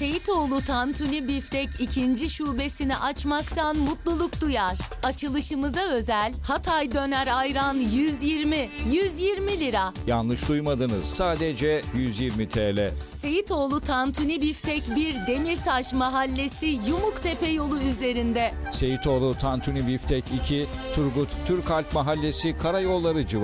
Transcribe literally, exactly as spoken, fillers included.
Seyitoğlu Tantuni Biftek ikinci şubesini açmaktan mutluluk duyar. Açılışımıza özel Hatay Döner Ayran yüz yirmi, yüz yirmi lira. Yanlış duymadınız. Sadece yüz yirmi TL. Seyitoğlu Tantuni Biftek bir Demirtaş Mahallesi Yumuktepe yolu üzerinde. Seyitoğlu Tantuni Biftek iki, Turgut Türkalp Mahallesi Karayolları civarı.